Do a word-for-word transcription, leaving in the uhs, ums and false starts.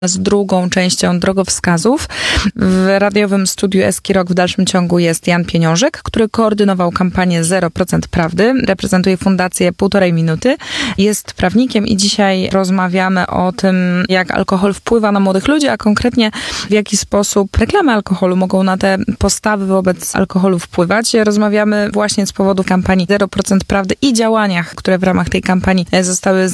z drugą częścią drogowskazów. W radiowym studiu Eski Rock w dalszym ciągu jest Jan Pieniążek, który koordynował kampanię zero procent Prawdy, reprezentuje Fundację Półtorej Minuty, jest prawnikiem i dzisiaj rozmawiamy o tym, jak alkohol wpływa na młodych ludzi, a konkretnie w jaki sposób reklamy alkoholu mogą na te postawy wobec alkoholu wpływać. Rozmawiamy właśnie z powodu kampanii zero procent Prawdy i działaniach, które w ramach tej kampanii zostały